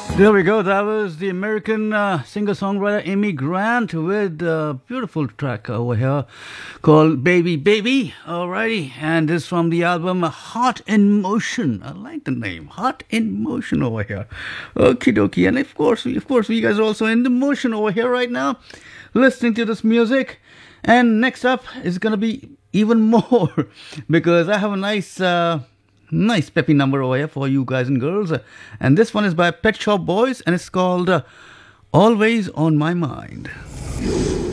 There we go. That was the American singer-songwriter Amy Grant with a beautiful track over here called Baby Baby. Alrighty. And this from the album Heart in Motion. I like the name. Heart in Motion over here. Okie dokie. And of course, we guys are also in the motion over here right now, listening to this music. And next up is going to be even more because I have a nice peppy number over here for you guys and girls. And this one is by Pet Shop Boys and it's called Always on My Mind.